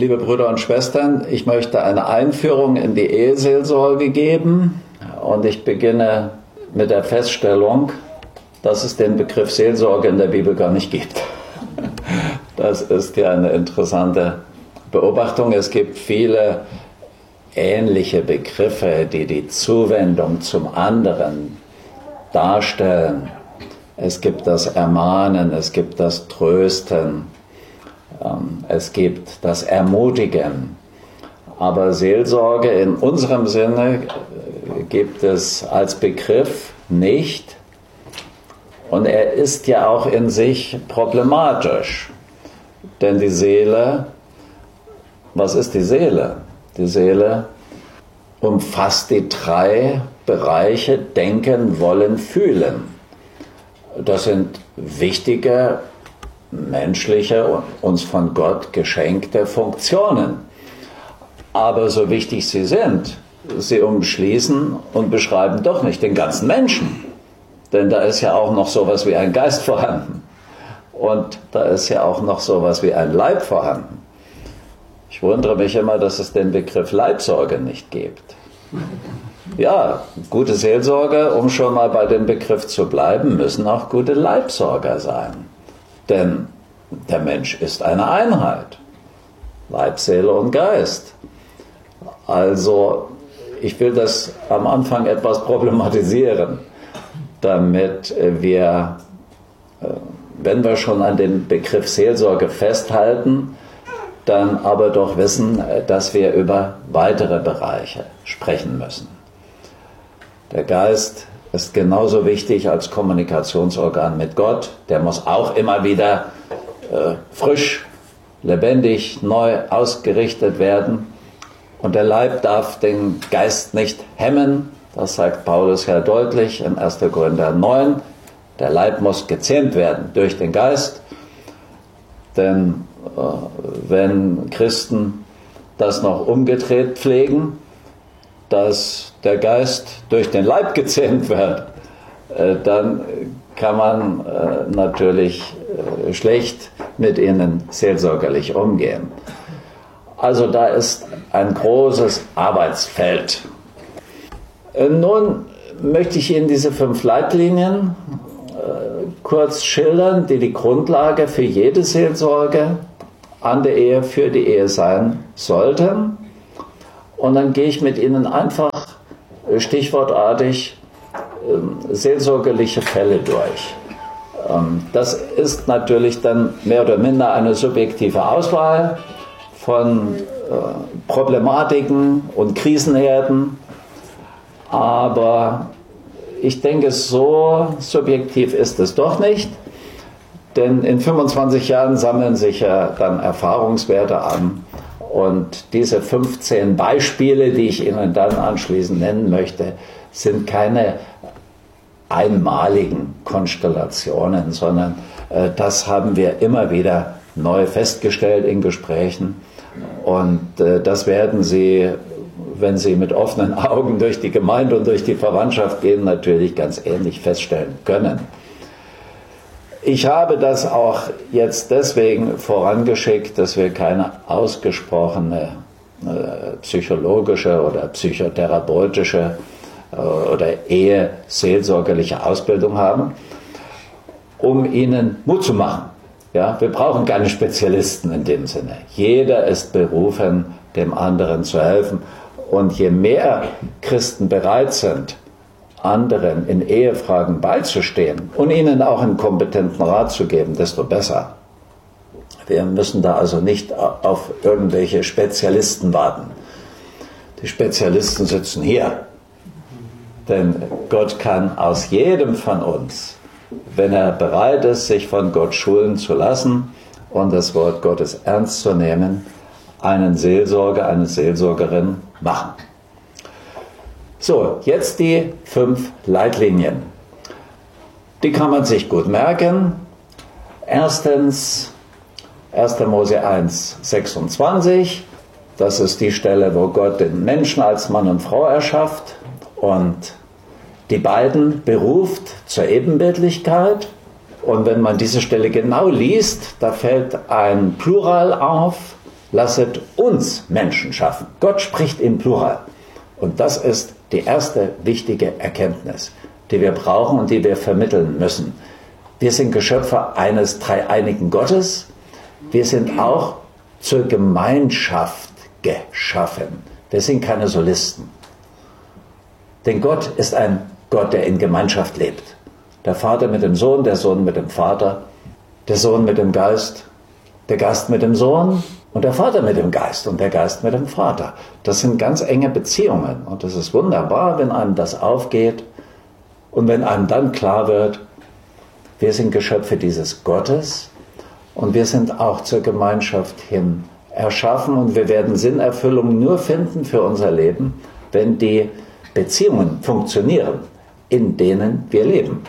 Liebe Brüder und Schwestern, ich möchte eine Einführung in die Eheseelsorge geben und ich beginne mit der Feststellung, dass es den Begriff Seelsorge in der Bibel gar nicht gibt. Das ist ja eine interessante Beobachtung. Es gibt viele ähnliche Begriffe, die die Zuwendung zum anderen darstellen. Es gibt das Ermahnen, es gibt das Trösten, es gibt das Ermutigen. Aber Seelsorge in unserem Sinne gibt es als Begriff nicht. Und er ist ja auch in sich problematisch. Denn die Seele, was ist die Seele? Die Seele umfasst die drei Bereiche Denken, Wollen, Fühlen. Das sind wichtige, menschliche und uns von Gott geschenkte Funktionen. Aber so wichtig sie sind, sie umschließen und beschreiben doch nicht den ganzen Menschen. Denn da ist ja auch noch sowas wie ein Geist vorhanden. Und da ist ja auch noch sowas wie ein Leib vorhanden. Ich wundere mich immer, dass es den Begriff Leibsorge nicht gibt. Ja, gute Seelsorger, um schon mal bei dem Begriff zu bleiben, müssen auch gute Leibsorger sein. Denn der Mensch ist eine Einheit. Leib, Seele und Geist. Also, ich will das am Anfang etwas problematisieren, damit wir, wenn wir schon an dem Begriff Seelsorge festhalten, dann aber doch wissen, dass wir über weitere Bereiche sprechen müssen. Der Geist ist genauso wichtig als Kommunikationsorgan mit Gott. Der muss auch immer wieder frisch, lebendig, neu ausgerichtet werden. Und der Leib darf den Geist nicht hemmen. Das sagt Paulus ja deutlich in 1. Korinther 9. Der Leib muss gezähmt werden durch den Geist. Denn wenn Christen das noch umgedreht pflegen, dass der Geist durch den Leib gezähmt wird, dann kann man natürlich schlecht mit ihnen seelsorgerlich umgehen. Also da ist ein großes Arbeitsfeld. Nun möchte ich Ihnen diese 5 Leitlinien kurz schildern, die die Grundlage für jede Seelsorge an der Ehe, für die Ehe sein sollten. Und dann gehe ich mit Ihnen einfach stichwortartig seelsorgerliche Fälle durch. Das ist natürlich dann mehr oder minder eine subjektive Auswahl von Problematiken und Krisenherden, aber ich denke, so subjektiv ist es doch nicht, denn in 25 Jahren sammeln sich ja dann Erfahrungswerte an und diese 15 Beispiele, die ich Ihnen dann anschließend nennen möchte, sind keine einmaligen Konstellationen, sondern das haben wir immer wieder neu festgestellt in Gesprächen und das werden Sie, wenn Sie mit offenen Augen durch die Gemeinde und durch die Verwandtschaft gehen, natürlich ganz ähnlich feststellen können. Ich habe das auch jetzt deswegen vorangeschickt, dass wir keine ausgesprochene psychologische oder psychotherapeutische oder eheseelsorgerliche Ausbildung haben, um Ihnen Mut zu machen. Ja, wir brauchen keine Spezialisten in dem Sinne. Jeder ist berufen, dem anderen zu helfen. Und je mehr Christen bereit sind, anderen in Ehefragen beizustehen und ihnen auch einen kompetenten Rat zu geben, desto besser. Wir müssen da also nicht auf irgendwelche Spezialisten warten. Die Spezialisten sitzen hier. Denn Gott kann aus jedem von uns, wenn er bereit ist, sich von Gott schulen zu lassen und das Wort Gottes ernst zu nehmen, einen Seelsorger, eine Seelsorgerin machen. So, jetzt die 5 Leitlinien. Die kann man sich gut merken. Erstens, 1. Mose 1, 26. Das ist die Stelle, wo Gott den Menschen als Mann und Frau erschafft und die beiden beruft zur Ebenbildlichkeit. Und wenn man diese Stelle genau liest, da fällt ein Plural auf, lasset uns Menschen schaffen. Gott spricht im Plural. Und das ist die erste wichtige Erkenntnis, die wir brauchen und die wir vermitteln müssen. Wir sind Geschöpfe eines dreieinigen Gottes. Wir sind auch zur Gemeinschaft geschaffen. Wir sind keine Solisten. Denn Gott ist ein Gott, der in Gemeinschaft lebt. Der Vater mit dem Sohn, der Sohn mit dem Vater, der Sohn mit dem Geist, der Geist mit dem Sohn und der Vater mit dem Geist und der Geist mit dem Vater. Das sind ganz enge Beziehungen und es ist wunderbar, wenn einem das aufgeht und wenn einem dann klar wird, wir sind Geschöpfe dieses Gottes und wir sind auch zur Gemeinschaft hin erschaffen und wir werden Sinnerfüllung nur finden für unser Leben, wenn die Beziehungen funktionieren, in denen wir leben.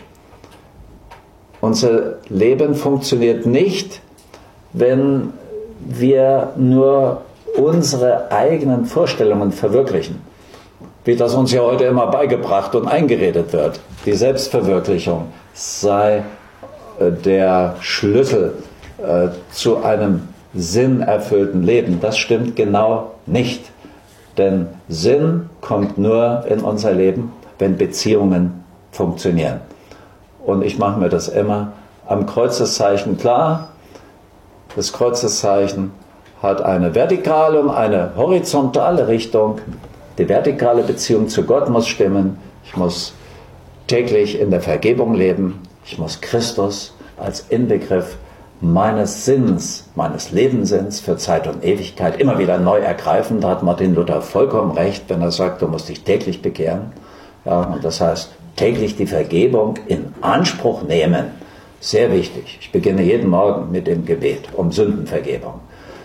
Unser Leben funktioniert nicht, wenn wir nur unsere eigenen Vorstellungen verwirklichen, wie das uns ja heute immer beigebracht und eingeredet wird. Die Selbstverwirklichung sei der Schlüssel zu einem sinnerfüllten Leben. Das stimmt genau nicht. Denn Sinn kommt nur in unser Leben, wenn Beziehungen funktionieren. Und ich mache mir das immer am Kreuzeszeichen klar. Das Kreuzeszeichen hat eine vertikale und eine horizontale Richtung. Die vertikale Beziehung zu Gott muss stimmen. Ich muss täglich in der Vergebung leben. Ich muss Christus als Inbegriff meines Sinns, meines Lebenssinns für Zeit und Ewigkeit immer wieder neu ergreifen. Da hat Martin Luther vollkommen recht, wenn er sagt, du musst dich täglich bekehren. Ja, und das heißt, täglich die Vergebung in Anspruch nehmen. Sehr wichtig. Ich beginne jeden Morgen mit dem Gebet um Sündenvergebung.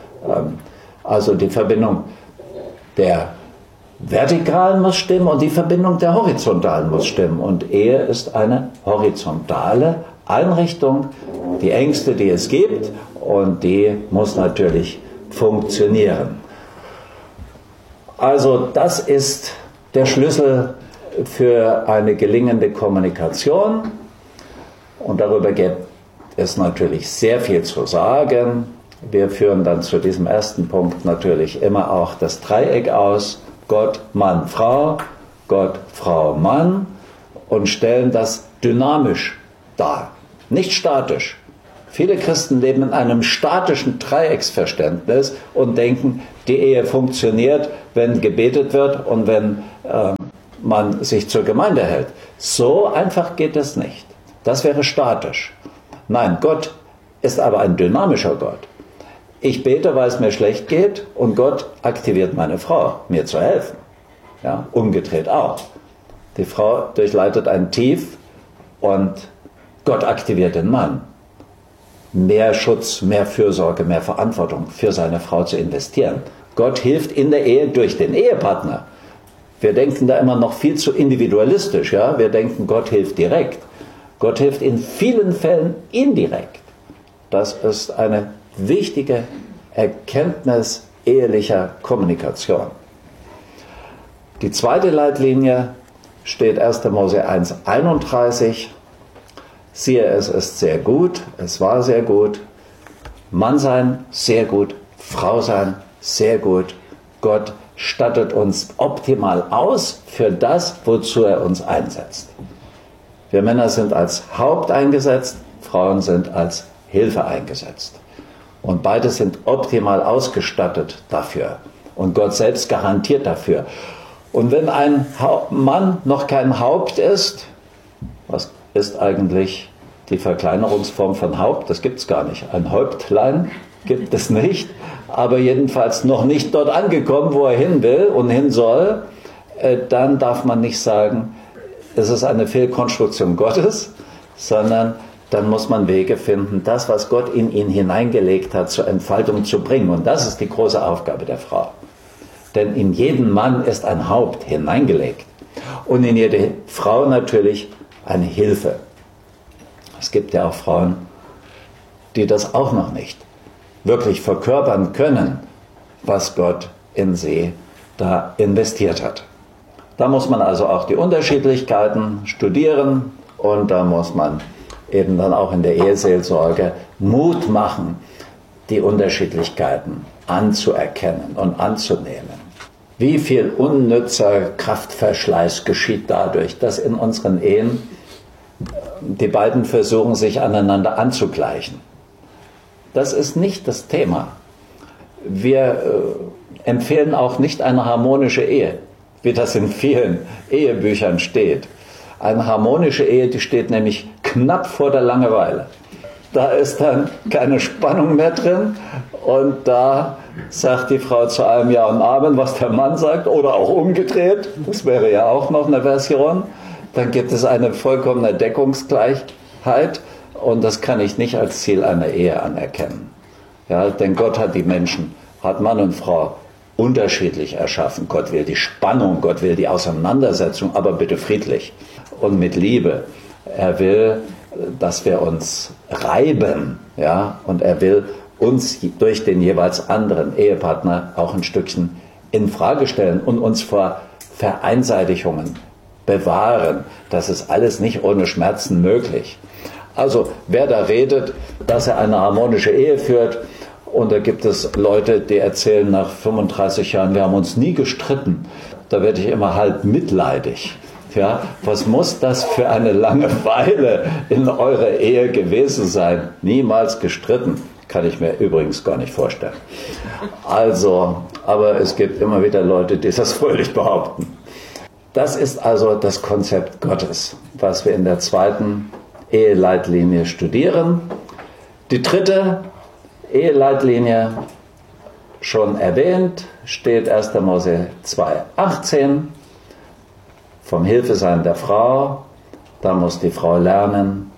Also die Verbindung der Vertikalen muss stimmen und die Verbindung der Horizontalen muss stimmen. Und Ehe ist eine horizontale Einrichtung, die engste, die es gibt, und die muss natürlich funktionieren. Also das ist der Schlüssel für eine gelingende Kommunikation. Und darüber gibt es natürlich sehr viel zu sagen. Wir führen dann zu diesem ersten Punkt natürlich immer auch das Dreieck aus. Gott, Mann, Frau, Gott, Frau, Mann, und stellen das dynamisch dar, nicht statisch. Viele Christen leben in einem statischen Dreiecksverständnis und denken, die Ehe funktioniert, wenn gebetet wird und wenn man sich zur Gemeinde hält. So einfach geht es nicht. Das wäre statisch. Nein, Gott ist aber ein dynamischer Gott. Ich bete, weil es mir schlecht geht, und Gott aktiviert meine Frau, mir zu helfen. Ja, umgedreht auch. Die Frau durchleitet ein Tief und Gott aktiviert den Mann. Mehr Schutz, mehr Fürsorge, mehr Verantwortung für seine Frau zu investieren. Gott hilft in der Ehe durch den Ehepartner. Wir denken da immer noch viel zu individualistisch. Ja? Wir denken, Gott hilft direkt. Gott hilft in vielen Fällen indirekt. Das ist eine wichtige Erkenntnis ehelicher Kommunikation. Die zweite Leitlinie steht 1. Mose 1,31. Siehe, es ist sehr gut, es war sehr gut. Mann sein, sehr gut. Frau sein, sehr gut. Gott stattet uns optimal aus für das, wozu er uns einsetzt. Wir Männer sind als Haupt eingesetzt, Frauen sind als Hilfe eingesetzt. Und beide sind optimal ausgestattet dafür. Und Gott selbst garantiert dafür. Und wenn ein Mann noch kein Haupt ist, was ist eigentlich die Verkleinerungsform von Haupt? Das gibt es gar nicht. Ein Häuptlein gibt es nicht. Aber jedenfalls noch nicht dort angekommen, wo er hin will und hin soll, dann darf man nicht sagen, es ist eine Fehlkonstruktion Gottes, sondern dann muss man Wege finden, das, was Gott in ihn hineingelegt hat, zur Entfaltung zu bringen. Und das ist die große Aufgabe der Frau. Denn in jeden Mann ist ein Haupt hineingelegt. Und in jede Frau natürlich eine Hilfe. Es gibt ja auch Frauen, die das auch noch nicht wirklich verkörpern können, was Gott in sie da investiert hat. Da muss man also auch die Unterschiedlichkeiten studieren und da muss man eben dann auch in der Eheseelsorge Mut machen, die Unterschiedlichkeiten anzuerkennen und anzunehmen. Wie viel unnützer Kraftverschleiß geschieht dadurch, dass in unseren Ehen die beiden versuchen, sich aneinander anzugleichen. Das ist nicht das Thema. Wir empfehlen auch nicht eine harmonische Ehe, wie das in vielen Ehebüchern steht. Eine harmonische Ehe, die steht nämlich knapp vor der Langeweile. Da ist dann keine Spannung mehr drin und da sagt die Frau zu allem Ja und Amen, was der Mann sagt, oder auch umgedreht. Das wäre ja auch noch eine Version. Dann gibt es eine vollkommene Deckungsgleichheit und das kann ich nicht als Ziel einer Ehe anerkennen. Ja, denn Gott hat die Menschen, hat Mann und Frau unterschiedlich erschaffen. Gott will die Spannung, Gott will die Auseinandersetzung, aber bitte friedlich und mit Liebe. Er will, dass wir uns reiben, ja, und er will uns durch den jeweils anderen Ehepartner auch ein Stückchen in Frage stellen und uns vor Vereinseitigungen bewahren. Das ist alles nicht ohne Schmerzen möglich. Also wer da redet, dass er eine harmonische Ehe führt, und da gibt es Leute, die erzählen nach 35 Jahren, wir haben uns nie gestritten, da werde ich immer halb mitleidig. Ja, was muss das für eine Langeweile in eurer Ehe gewesen sein? Niemals gestritten. Kann ich mir übrigens gar nicht vorstellen. Also, aber es gibt immer wieder Leute, die das fröhlich behaupten. Das ist also das Konzept Gottes, was wir in der zweiten Eheleitlinie studieren. Die dritte Eheleitlinie, schon erwähnt, steht 1. Mose 2,18. Vom Hilfesein der Frau. Da muss die Frau lernen,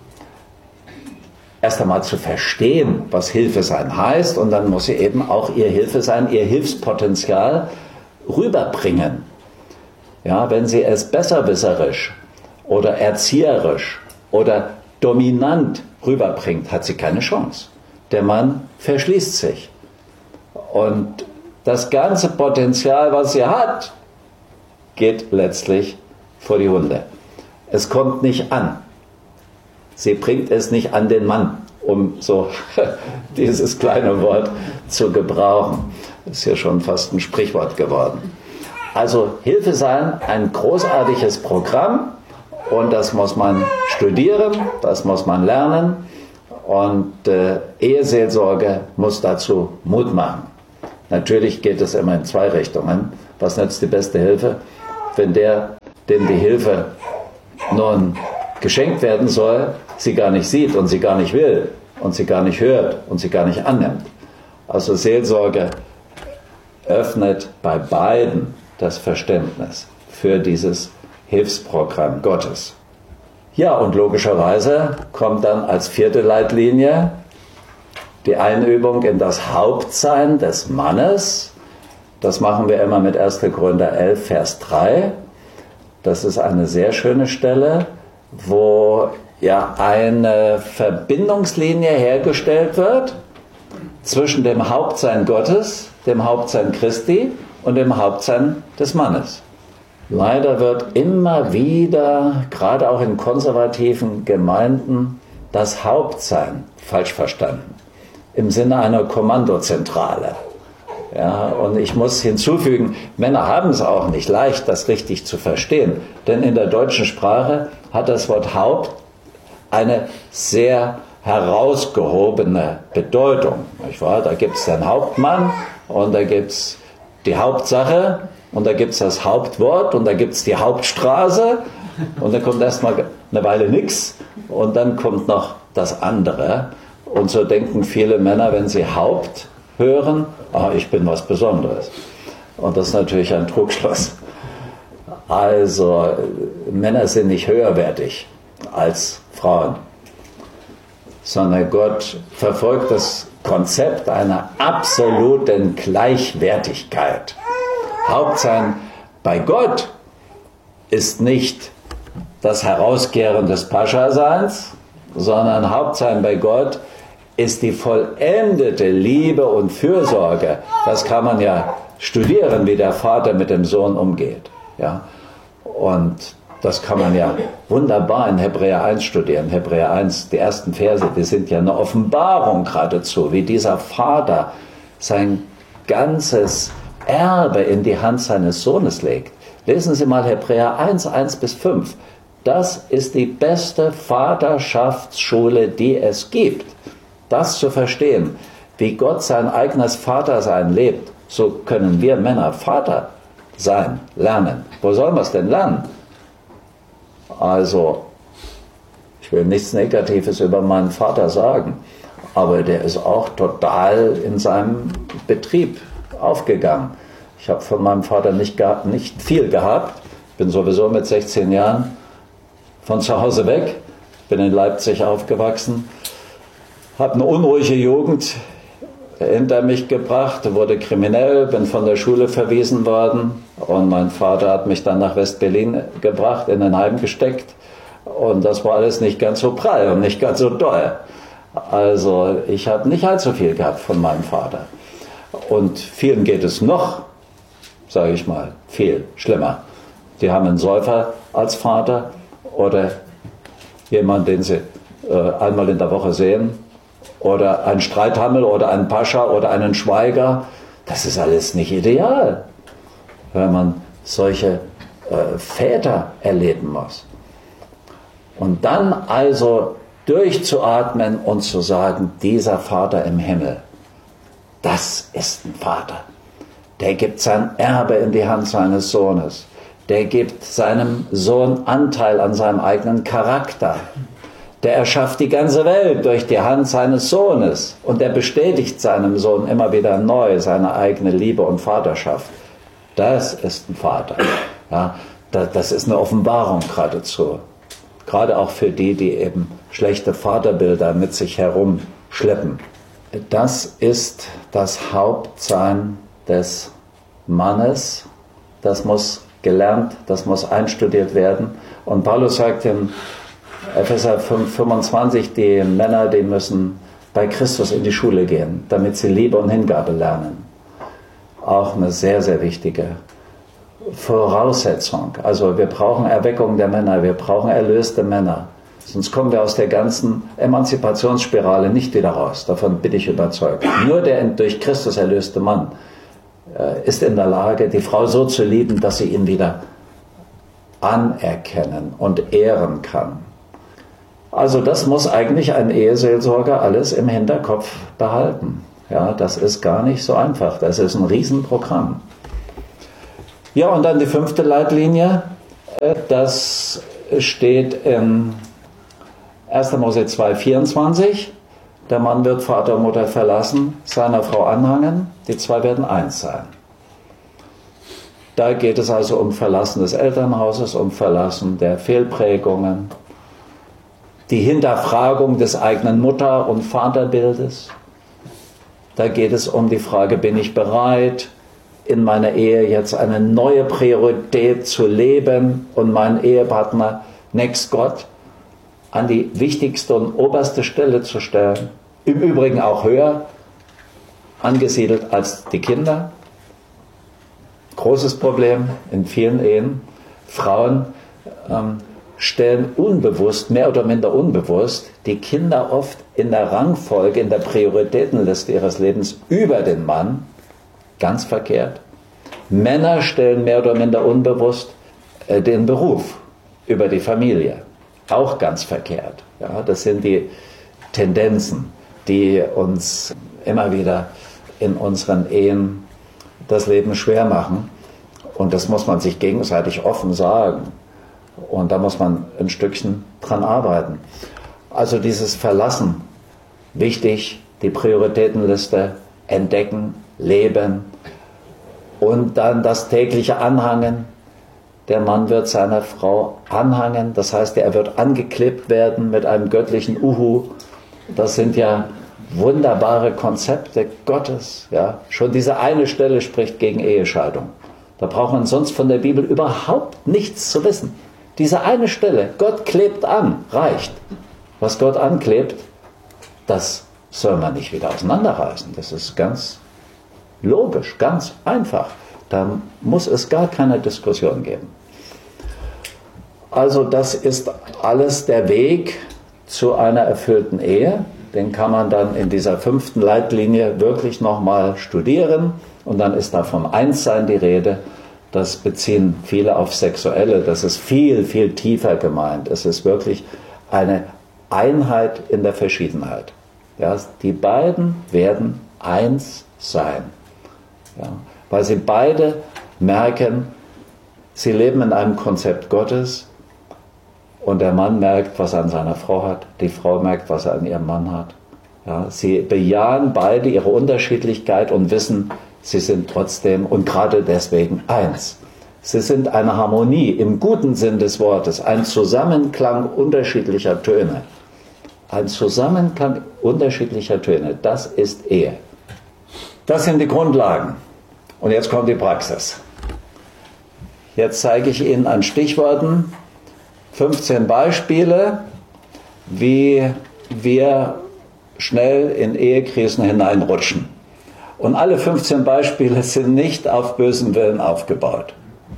erst einmal zu verstehen, was Hilfe sein heißt, und dann muss sie eben auch ihr Hilfesein, ihr Hilfspotenzial rüberbringen. Ja, wenn sie es besserwisserisch oder erzieherisch oder dominant rüberbringt, hat sie keine Chance. Der Mann verschließt sich. Und das ganze Potenzial, was sie hat, geht letztlich vor die Hunde. Es kommt nicht an. Sie bringt es nicht an den Mann, um so dieses kleine Wort zu gebrauchen. Ist ja schon fast ein Sprichwort geworden. Also Hilfe sein, ein großartiges Programm, und das muss man studieren, das muss man lernen, und Eheseelsorge muss dazu Mut machen. Natürlich geht es immer in zwei Richtungen. Was nützt die beste Hilfe? Wenn der, dem die Hilfe nun geschenkt werden soll, sie gar nicht sieht und sie gar nicht will und sie gar nicht hört und sie gar nicht annimmt. Also Seelsorge öffnet bei beiden das Verständnis für dieses Hilfsprogramm Gottes. Ja, und logischerweise kommt dann als vierte Leitlinie die Einübung in das Hauptsein des Mannes. Das machen wir immer mit 1. Korinther 11, Vers 3. Das ist eine sehr schöne Stelle, wo ja eine Verbindungslinie hergestellt wird zwischen dem Hauptsein Gottes, dem Hauptsein Christi und dem Hauptsein des Mannes. Leider wird immer wieder, gerade auch in konservativen Gemeinden, das Hauptsein falsch verstanden, im Sinne einer Kommandozentrale. Ja, und ich muss hinzufügen, Männer haben es auch nicht leicht, das richtig zu verstehen. Denn in der deutschen Sprache hat das Wort Haupt eine sehr herausgehobene Bedeutung. Nicht wahr? Da gibt es den Hauptmann und da gibt es die Hauptsache und da gibt es das Hauptwort und da gibt es die Hauptstraße und dann kommt erstmal eine Weile nichts und dann kommt noch das andere. Und so denken viele Männer, wenn sie Haupt hören, ich bin was Besonderes. Und das ist natürlich ein Trugschluss. Also Männer sind nicht höherwertig als Frauen, sondern Gott verfolgt das Konzept einer absoluten Gleichwertigkeit. Hauptsein bei Gott ist nicht das Herauskehren des Pascha-Seins, sondern Hauptsein bei Gott ist die vollendete Liebe und Fürsorge. Das kann man ja studieren, wie der Vater mit dem Sohn umgeht. Ja? Und Das kann man ja wunderbar in Hebräer 1 studieren. Hebräer 1, die ersten Verse, die sind ja eine Offenbarung geradezu, wie dieser Vater sein ganzes Erbe in die Hand seines Sohnes legt. Lesen Sie mal Hebräer 1, 1 bis 5. Das ist die beste Vaterschaftsschule, die es gibt. Das zu verstehen, wie Gott sein eigenes Vatersein lebt, so können wir Männer Vater sein, lernen. Wo sollen wir es denn lernen? Also, ich will nichts Negatives über meinen Vater sagen, aber der ist auch total in seinem Betrieb aufgegangen. Ich habe von meinem Vater nicht viel gehabt, bin sowieso mit 16 Jahren von zu Hause weg, bin in Leipzig aufgewachsen, habe eine unruhige Jugend hinter mich gebracht, wurde kriminell, bin von der Schule verwiesen worden und mein Vater hat mich dann nach West-Berlin gebracht, in ein Heim gesteckt und das war alles nicht ganz so prall und nicht ganz so doll. Also ich habe nicht allzu viel gehabt von meinem Vater und vielen geht es noch, sage ich mal, viel schlimmer. Die haben einen Säufer als Vater oder jemanden, den sie einmal in der Woche sehen, oder einen Streithammel oder einen Pascha oder einen Schweiger. Das ist alles nicht ideal, wenn man solche Väter erleben muss. Und dann also durchzuatmen und zu sagen, dieser Vater im Himmel, das ist ein Vater. Der gibt sein Erbe in die Hand seines Sohnes. Der gibt seinem Sohn Anteil an seinem eigenen Charakter. Der erschafft die ganze Welt durch die Hand seines Sohnes und er bestätigt seinem Sohn immer wieder neu seine eigene Liebe und Vaterschaft. Das ist ein Vater. Ja, das ist eine Offenbarung geradezu. Gerade auch für die, die eben schlechte Vaterbilder mit sich herumschleppen. Das ist das Hauptsein des Mannes. Das muss gelernt, das muss einstudiert werden. Und Paulus sagt in Epheser 5,25, die Männer, die müssen bei Christus in die Schule gehen, damit sie Liebe und Hingabe lernen. Auch eine sehr, sehr wichtige Voraussetzung. Also wir brauchen Erweckung der Männer, wir brauchen erlöste Männer. Sonst kommen wir aus der ganzen Emanzipationsspirale nicht wieder raus. Davon bin ich überzeugt. Nur der durch Christus erlöste Mann ist in der Lage, die Frau so zu lieben, dass sie ihn wieder anerkennen und ehren kann. Also das muss eigentlich ein Eheseelsorger alles im Hinterkopf behalten. Ja, das ist gar nicht so einfach. Das ist ein Riesenprogramm. Ja, und dann die 5. Leitlinie. Das steht in 1. Mose 2,24. Der Mann wird Vater und Mutter verlassen, seiner Frau anhangen. Die zwei werden eins sein. Da geht es also um Verlassen des Elternhauses, um Verlassen der Fehlprägungen, die Hinterfragung des eigenen Mutter- und Vaterbildes. Da geht es um die Frage, bin ich bereit, in meiner Ehe jetzt eine neue Priorität zu leben und meinen Ehepartner nächst Gott an die wichtigste und oberste Stelle zu stellen. Im Übrigen auch höher angesiedelt als die Kinder. Großes Problem in vielen Ehen. Frauen stellen unbewusst, mehr oder minder unbewusst, die Kinder oft in der Rangfolge, in der Prioritätenliste ihres Lebens über den Mann. Ganz verkehrt. Männer stellen mehr oder minder unbewusst den Beruf über die Familie. Auch ganz verkehrt. Ja, das sind die Tendenzen, die uns immer wieder in unseren Ehen das Leben schwer machen. Und das muss man sich gegenseitig offen sagen. Und da muss man ein Stückchen dran arbeiten. Also dieses Verlassen, wichtig, die Prioritätenliste entdecken, leben und dann das tägliche Anhangen. Der Mann wird seiner Frau anhangen, das heißt, er wird angeklebt werden mit einem göttlichen Uhu. Das sind ja wunderbare Konzepte Gottes. Ja. Schon diese eine Stelle spricht gegen Ehescheidung. Da braucht man sonst von der Bibel überhaupt nichts zu wissen. Diese eine Stelle, Gott klebt an, reicht. Was Gott anklebt, das soll man nicht wieder auseinanderreißen. Das ist ganz logisch, ganz einfach. Da muss es gar keine Diskussion geben. Also das ist alles der Weg zu einer erfüllten Ehe. Den kann man dann in dieser 5. Leitlinie wirklich nochmal studieren. Und dann ist da vom Einssein die Rede. Das beziehen viele auf Sexuelle. Das ist viel, viel tiefer gemeint. Es ist wirklich eine Einheit in der Verschiedenheit. Ja, die beiden werden eins sein. Ja, weil sie beide merken, sie leben in einem Konzept Gottes. Und der Mann merkt, was er an seiner Frau hat. Die Frau merkt, was er an ihrem Mann hat. Ja, sie bejahen beide ihre Unterschiedlichkeit und wissen, sie sind trotzdem und gerade deswegen eins. Sie sind eine Harmonie im guten Sinn des Wortes, ein Zusammenklang unterschiedlicher Töne. Ein Zusammenklang unterschiedlicher Töne, das ist Ehe. Das sind die Grundlagen. Und jetzt kommt die Praxis. Jetzt zeige ich Ihnen an Stichworten 15 Beispiele, wie wir schnell in Ehekrisen hineinrutschen. Und alle 15 Beispiele sind nicht auf bösen Willen aufgebaut.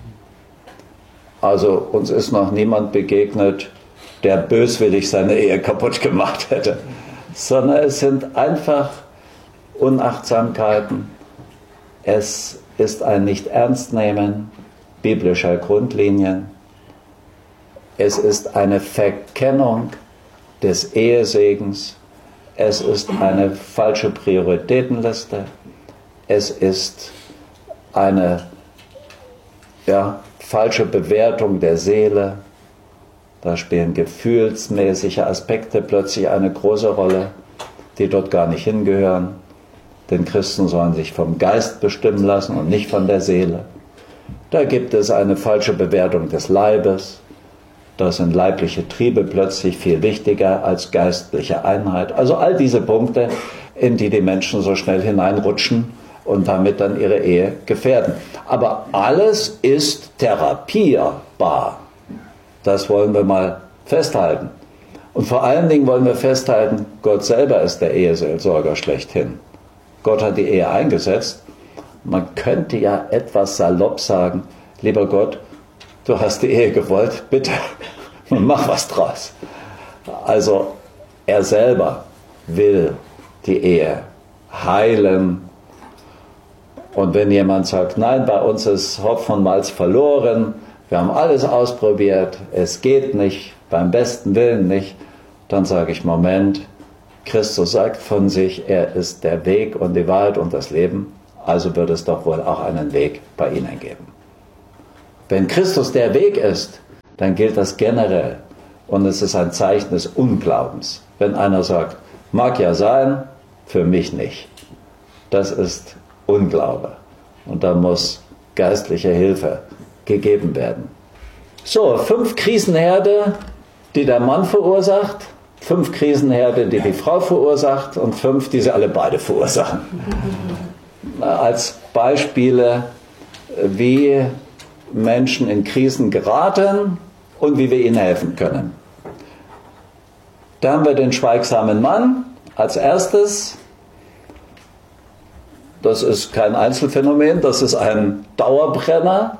Also uns ist noch niemand begegnet, der böswillig seine Ehe kaputt gemacht hätte. Sondern es sind einfach Unachtsamkeiten. Es ist ein Nicht-Ernst-Nehmen biblischer Grundlinien. Es ist eine Verkennung des Ehesegens. Es ist eine falsche Prioritätenliste. Es ist eine falsche Bewertung der Seele. Da spielen gefühlsmäßige Aspekte plötzlich eine große Rolle, die dort gar nicht hingehören. Denn Christen sollen sich vom Geist bestimmen lassen und nicht von der Seele. Da gibt es eine falsche Bewertung des Leibes. Da sind leibliche Triebe plötzlich viel wichtiger als geistliche Einheit. Also all diese Punkte, in die die Menschen so schnell hineinrutschen und damit dann ihre Ehe gefährden. Aber alles ist therapierbar. Das wollen wir mal festhalten. Und vor allen Dingen wollen wir festhalten, Gott selber ist der Eheseelsorger schlechthin. Gott hat die Ehe eingesetzt. Man könnte ja etwas salopp sagen, lieber Gott, du hast die Ehe gewollt, bitte, mach was draus. Also er selber will die Ehe heilen. Und wenn jemand sagt, nein, bei uns ist Hopfen und Malz verloren, wir haben alles ausprobiert, es geht nicht, beim besten Willen nicht, dann sage ich, Moment, Christus sagt von sich, er ist der Weg und die Wahrheit und das Leben, also wird es doch wohl auch einen Weg bei Ihnen geben. Wenn Christus der Weg ist, dann gilt das generell. Und es ist ein Zeichen des Unglaubens. Wenn einer sagt, mag ja sein, für mich nicht. Das ist Unglaube. Und da muss geistliche Hilfe gegeben werden. So, 5 Krisenherde, die der Mann verursacht, 5 Krisenherde, die die Frau verursacht und 5, die sie alle beide verursachen. Als Beispiele, wie Menschen in Krisen geraten und wie wir ihnen helfen können. Da haben wir den schweigsamen Mann als erstes. Das ist kein Einzelfenomen, das ist ein Dauerbrenner.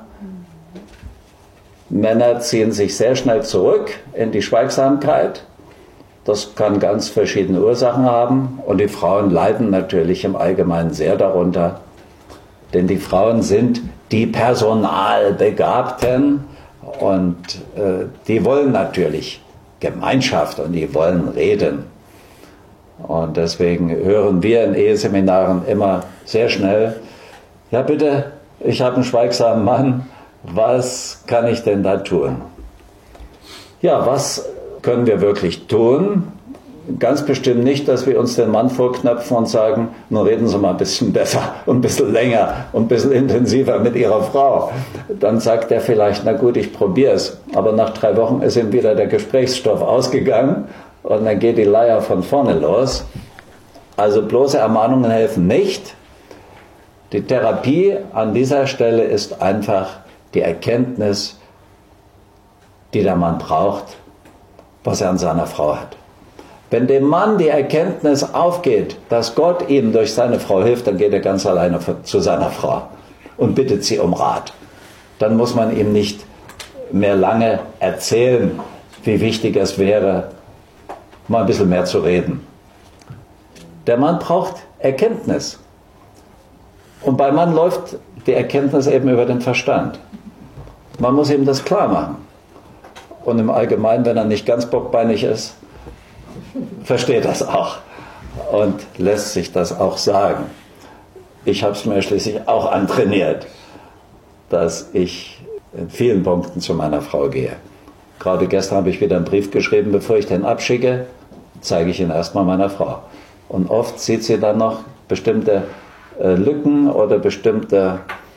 Männer ziehen sich sehr schnell zurück in die Schweigsamkeit. Das kann ganz verschiedene Ursachen haben. Und die Frauen leiden natürlich im Allgemeinen sehr darunter. Denn die Frauen sind die Personalbegabten und die wollen natürlich Gemeinschaft und die wollen reden. Und deswegen hören wir in Eheseminaren immer sehr schnell, ja bitte, ich habe einen schweigsamen Mann, was kann ich denn da tun? Ja, was können wir wirklich tun? Ganz bestimmt nicht, dass wir uns den Mann vorknöpfen und sagen, nun reden Sie mal ein bisschen besser und ein bisschen länger und ein bisschen intensiver mit Ihrer Frau. Dann sagt er vielleicht, na gut, ich probiere es. Aber nach 3 Wochen ist ihm wieder der Gesprächsstoff ausgegangen und dann geht die Leier von vorne los. Also bloße Ermahnungen helfen nicht. Die Therapie an dieser Stelle ist einfach die Erkenntnis, die der Mann braucht, was er an seiner Frau hat. Wenn dem Mann die Erkenntnis aufgeht, dass Gott ihm durch seine Frau hilft, dann geht er ganz alleine zu seiner Frau und bittet sie um Rat. Dann muss man ihm nicht mehr lange erzählen, wie wichtig es wäre, mal ein bisschen mehr zu reden. Der Mann braucht Erkenntnis. Und beim Mann läuft die Erkenntnis eben über den Verstand. Man muss ihm das klar machen. Und im Allgemeinen, wenn er nicht ganz bockbeinig ist, versteht das auch und lässt sich das auch sagen. Ich habe es mir schließlich auch antrainiert, dass ich in vielen Punkten zu meiner Frau gehe. Gerade gestern habe ich wieder einen Brief geschrieben, bevor ich den abschicke, zeige ich ihn erstmal meiner Frau. Und oft sieht sie dann noch bestimmte Lücken oder bestimmte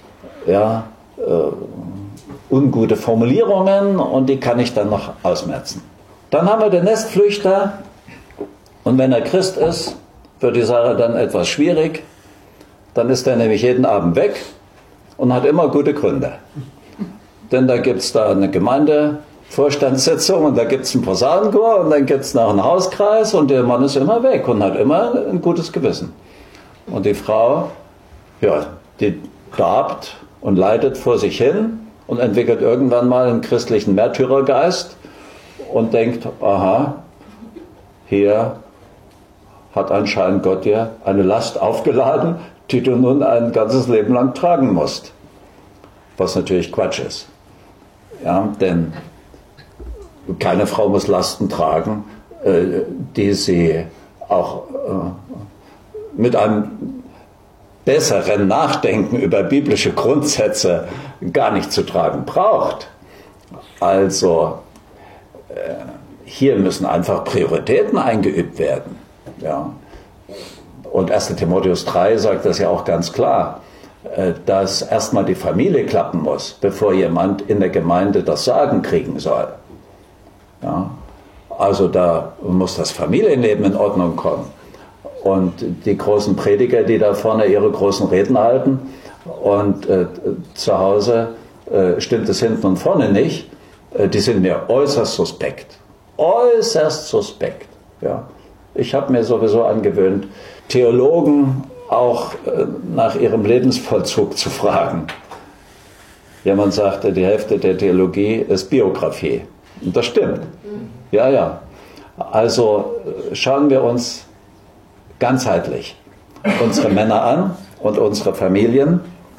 ungute Formulierungen und die kann ich dann noch ausmerzen. Dann haben wir den Nestflüchter und wenn er Christ ist, wird die Sache dann etwas schwierig. Dann ist er nämlich jeden Abend weg und hat immer gute Gründe. Denn da gibt es da eine Gemeindevorstandssitzung und da gibt es einen Posaunenchor und dann gibt es noch einen Hauskreis und der Mann ist immer weg und hat immer ein gutes Gewissen. Und die Frau, die darbt und leidet vor sich hin und entwickelt irgendwann mal einen christlichen Märtyrergeist und denkt, aha, hier hat anscheinend Gott dir eine Last aufgeladen, die du nun ein ganzes Leben lang tragen musst. Was natürlich Quatsch ist. Ja, denn keine Frau muss Lasten tragen, die sie auch mit einem besseren Nachdenken über biblische Grundsätze gar nicht zu tragen braucht. Also hier müssen einfach Prioritäten eingeübt werden. Ja. Und 1. Timotheus 3 sagt das ja auch ganz klar, dass erstmal die Familie klappen muss, bevor jemand in der Gemeinde das Sagen kriegen soll. Ja. Also da muss das Familienleben in Ordnung kommen. Und die großen Prediger, die da vorne ihre großen Reden halten und zu Hause stimmt es hinten und vorne nicht, die sind mir äußerst suspekt. Äußerst suspekt. Ja. Ich habe mir sowieso angewöhnt, Theologen auch nach ihrem Lebensvollzug zu fragen. Jemand sagte, die Hälfte der Theologie ist Biografie. Und das stimmt. Ja. Also schauen wir uns ganzheitlich unsere Männer an und unsere Familien.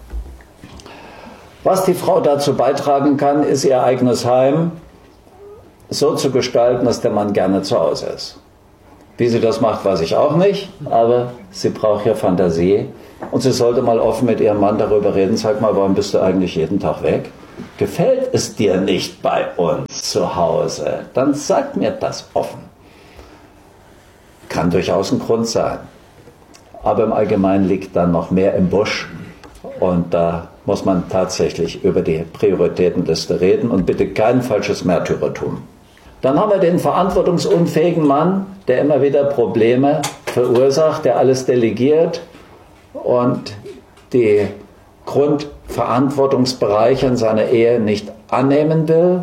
Was die Frau dazu beitragen kann, ist ihr eigenes Heim so zu gestalten, dass der Mann gerne zu Hause ist. Wie sie das macht, weiß ich auch nicht, aber sie braucht ja Fantasie und sie sollte mal offen mit ihrem Mann darüber reden. Sag mal, warum bist du eigentlich jeden Tag weg? Gefällt es dir nicht bei uns zu Hause? Dann sag mir das offen. Kann durchaus ein Grund sein. Aber im Allgemeinen liegt dann noch mehr im Busch und da muss man tatsächlich über die Prioritätenliste reden und bitte kein falsches Märtyrertum. Dann haben wir den verantwortungsunfähigen Mann, der immer wieder Probleme verursacht, der alles delegiert und die Grundverantwortungsbereiche in seiner Ehe nicht annehmen will.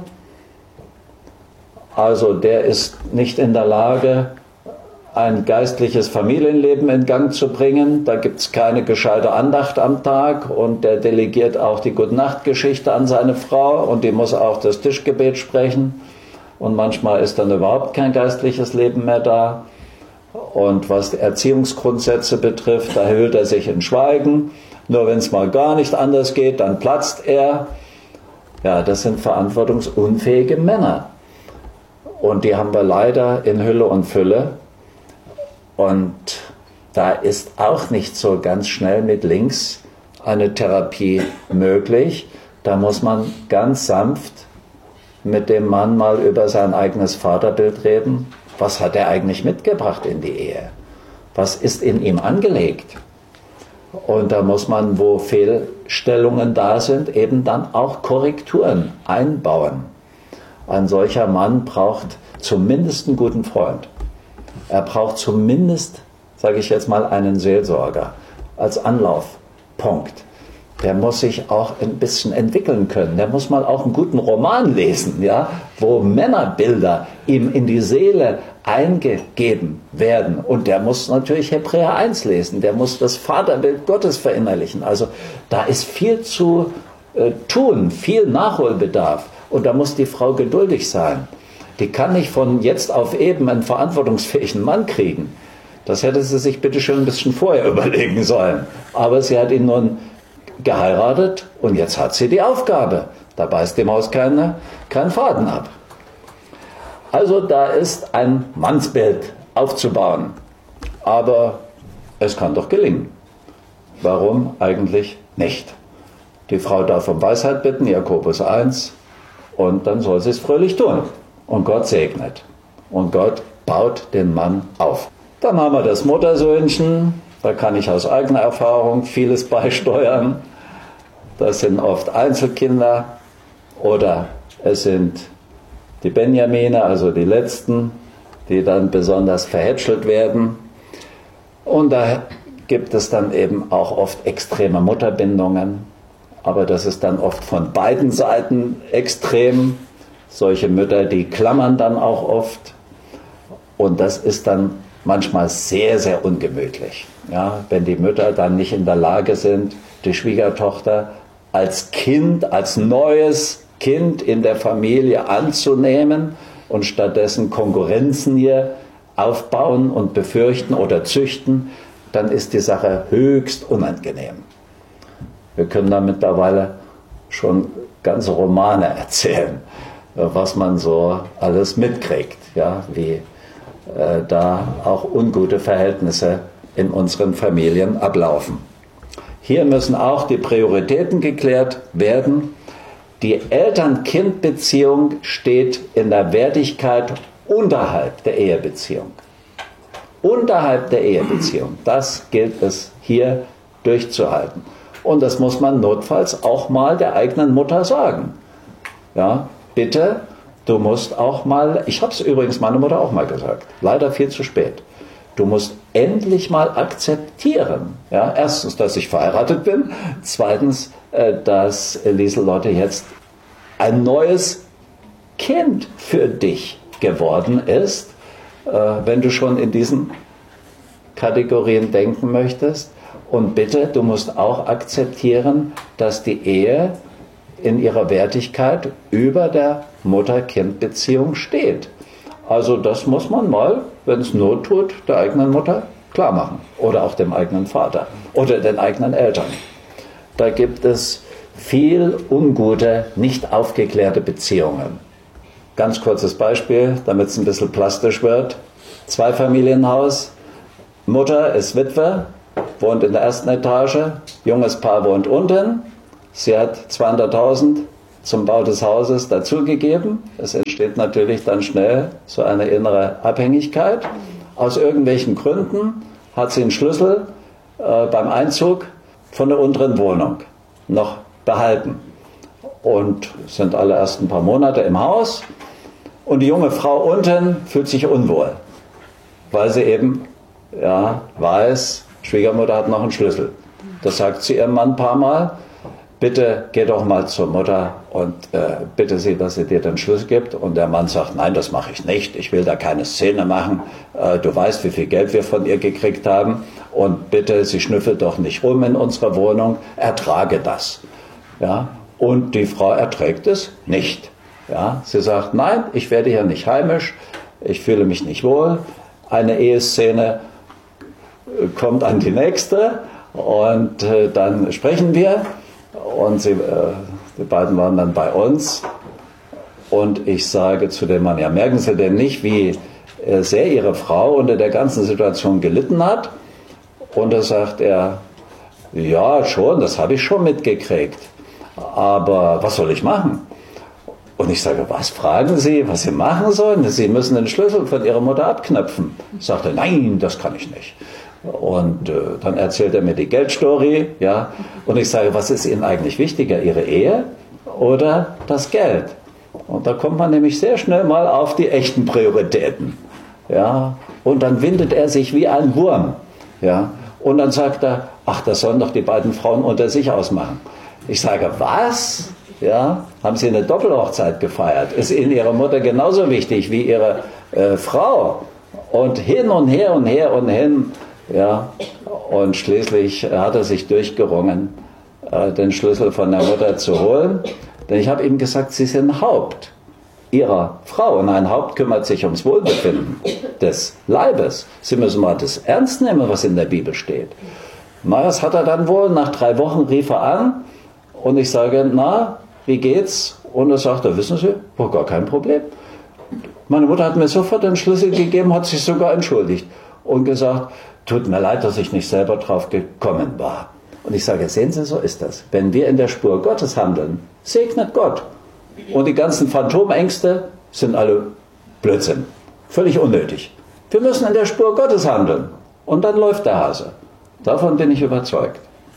Also der ist nicht in der Lage, ein geistliches Familienleben in Gang zu bringen. Da gibt es keine gescheite Andacht am Tag und der delegiert auch die Gute-Nacht-Geschichte an seine Frau und die muss auch das Tischgebet sprechen. Und manchmal ist dann überhaupt kein geistliches Leben mehr da. Und was die Erziehungsgrundsätze betrifft, da hüllt er sich in Schweigen. Nur wenn es mal gar nicht anders geht, dann platzt er. Ja, das sind verantwortungsunfähige Männer. Und die haben wir leider in Hülle und Fülle. Und da ist auch nicht so ganz schnell mit links eine Therapie möglich. Da muss man ganz sanft mit dem Mann mal über sein eigenes Vaterbild reden. Was hat er eigentlich mitgebracht in die Ehe? Was ist in ihm angelegt? Und da muss man, wo Fehlstellungen da sind, eben dann auch Korrekturen einbauen. Ein solcher Mann braucht zumindest einen guten Freund. Er braucht zumindest, sage ich jetzt mal, einen Seelsorger als Anlaufpunkt. Der muss sich auch ein bisschen entwickeln können. Der muss mal auch einen guten Roman lesen, ja, wo Männerbilder ihm in die Seele eingegeben werden. Und der muss natürlich Hebräer 1 lesen. Der muss das Vaterbild Gottes verinnerlichen. Also da ist viel zu tun, viel Nachholbedarf. Und da muss die Frau geduldig sein. Die kann nicht von jetzt auf eben einen verantwortungsfähigen Mann kriegen. Das hätte sie sich bitte schön ein bisschen vorher überlegen sollen. Aber sie hat ihn nun geheiratet und jetzt hat sie die Aufgabe. Da beißt dem Haus kein Faden ab. Also da ist ein Mannsbild aufzubauen. Aber es kann doch gelingen. Warum eigentlich nicht? Die Frau darf um Weisheit bitten, Jakobus 1, und dann soll sie es fröhlich tun. Und Gott segnet. Und Gott baut den Mann auf. Dann haben wir das Muttersöhnchen. Da kann ich aus eigener Erfahrung vieles beisteuern. Das sind oft Einzelkinder oder es sind die Benjamine, also die Letzten, die dann besonders verhätschelt werden. Und da gibt es dann eben auch oft extreme Mutterbindungen. Aber das ist dann oft von beiden Seiten extrem. Solche Mütter, die klammern dann auch oft. Und das ist dann manchmal sehr, sehr ungemütlich. Ja, wenn die Mütter dann nicht in der Lage sind, die Schwiegertochter als Kind, als neues Kind in der Familie anzunehmen und stattdessen Konkurrenzen hier aufbauen und befürchten oder züchten, dann ist die Sache höchst unangenehm. Wir können da mittlerweile schon ganze Romane erzählen, was man so alles mitkriegt, ja, wie da auch ungute Verhältnisse in unseren Familien ablaufen. Hier müssen auch die Prioritäten geklärt werden. Die Eltern-Kind-Beziehung steht in der Wertigkeit unterhalb der Ehebeziehung. Unterhalb der Ehebeziehung. Das gilt es hier durchzuhalten. Und das muss man notfalls auch mal der eigenen Mutter sagen. Ja, bitte, du musst auch mal, ich habe es übrigens meiner Mutter auch mal gesagt, leider viel zu spät. Du musst endlich mal akzeptieren, ja, erstens, dass ich verheiratet bin, zweitens, dass Lieselotte jetzt ein neues Kind für dich geworden ist, wenn du schon in diesen Kategorien denken möchtest. Und bitte, du musst auch akzeptieren, dass die Ehe in ihrer Wertigkeit über der Mutter-Kind-Beziehung steht. Also das muss man mal, wenn es Not tut, der eigenen Mutter klar machen. Oder auch dem eigenen Vater oder den eigenen Eltern. Da gibt es viel ungute, nicht aufgeklärte Beziehungen. Ganz kurzes Beispiel, damit es ein bisschen plastisch wird. Zweifamilienhaus, Mutter ist Witwe, wohnt in der ersten Etage, junges Paar wohnt unten. Sie hat 200.000 zum Bau des Hauses dazugegeben. Es entsteht natürlich dann schnell so eine innere Abhängigkeit. Aus irgendwelchen Gründen hat sie einen Schlüssel beim Einzug von der unteren Wohnung noch behalten. Und sind alle erst ein paar Monate im Haus. Und die junge Frau unten fühlt sich unwohl, weil sie eben weiß, Schwiegermutter hat noch einen Schlüssel. Das sagt sie ihrem Mann ein paar Mal. Bitte geh doch mal zur Mutter und bitte sie, dass sie dir den Schlüssel gibt. Und der Mann sagt, nein, das mache ich nicht. Ich will da keine Szene machen. Du weißt, wie viel Geld wir von ihr gekriegt haben. Und bitte, sie schnüffelt doch nicht rum in unserer Wohnung. Ertrage das. Ja? Und die Frau erträgt es nicht. Ja? Sie sagt, nein, ich werde hier nicht heimisch. Ich fühle mich nicht wohl. Eine Eheszene kommt an die nächste. Und dann sprechen wir. Und die beiden waren dann bei uns. Und ich sage zu dem Mann, ja, merken Sie denn nicht, wie sehr Ihre Frau unter der ganzen Situation gelitten hat? Und da sagt er, ja, schon, das habe ich schon mitgekriegt. Aber was soll ich machen? Und ich sage, was fragen Sie, was Sie machen sollen? Sie müssen den Schlüssel von Ihrer Mutter abknöpfen. Sagt er, nein, das kann ich nicht. Und dann erzählt er mir die Geldstory, ja. Und ich sage, was ist Ihnen eigentlich wichtiger, Ihre Ehe oder das Geld? Und da kommt man nämlich sehr schnell mal auf die echten Prioritäten, ja. Und dann windet er sich wie ein Wurm, ja. Und dann sagt er, ach, das sollen doch die beiden Frauen unter sich ausmachen. Ich sage, was? Ja, haben Sie eine Doppelhochzeit gefeiert? Ist Ihnen Ihre Mutter genauso wichtig wie Ihre Frau? Und hin und her und her und hin. Ja, und schließlich hat er sich durchgerungen, den Schlüssel von der Mutter zu holen. Denn ich habe ihm gesagt, Sie sind Haupt Ihrer Frau und ein Haupt kümmert sich ums Wohlbefinden des Leibes. Sie müssen mal das ernst nehmen, was in der Bibel steht. Na, das hat er dann wohl. Nach 3 Wochen rief er an und ich sage, na, wie geht's? Und er sagte, wissen Sie, war gar kein Problem. Meine Mutter hat mir sofort den Schlüssel gegeben, hat sich sogar entschuldigt und gesagt, tut mir leid, dass ich nicht selber drauf gekommen war. Und ich sage, sehen Sie, so ist das. Wenn wir in der Spur Gottes handeln, segnet Gott. Und die ganzen Phantomängste sind alle Blödsinn. Völlig unnötig. Wir müssen in der Spur Gottes handeln. Und dann läuft der Hase. Davon bin ich überzeugt.